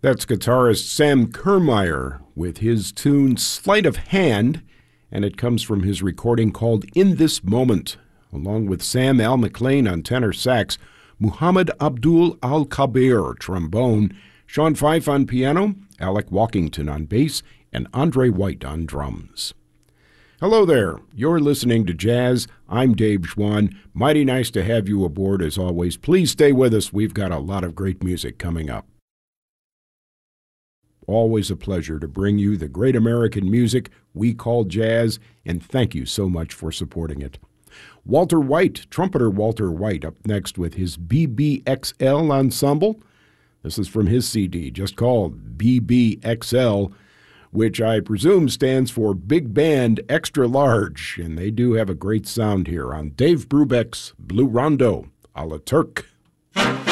That's guitarist Sam Kermeyer with his tune Sleight of Hand, and it comes from his recording called In This Moment, along with Sam Al McLean on tenor sax, Muhammad Abdul Al-Kabir trombone, Sean Fife on piano, Alec Walkington on bass, and Andre White on drums. Hello there. You're listening to Jazz. I'm Dave Schwann. Mighty nice to have you aboard as always. Please stay with us. We've got a lot of great music coming up. Always a pleasure to bring you the great American music we call jazz, and thank you so much for supporting it. Walter White, trumpeter Walter White, up next with his BBXL Ensemble. This is from his CD, just called BBXL, which I presume stands for Big Band Extra Large, and they do have a great sound here on Dave Brubeck's Blue Rondo, a la Turk.